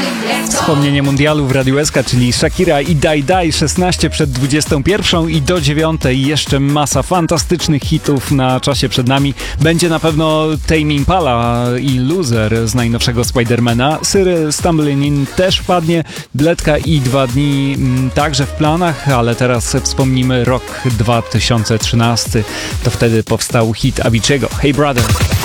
Wspomnienie mundialu w Radiu SK, czyli Shakira i Dai Dai, 16 przed 21 i do 9 jeszcze masa fantastycznych hitów na czasie przed nami. Będzie na pewno Tame Impala i Loser z najnowszego Spidermana. Cyril Stumbling In też padnie, Bledka i 2 dni także w planach, ale teraz wspomnimy rok 2013. To wtedy powstał hit Avicii'ego, Hey Brother.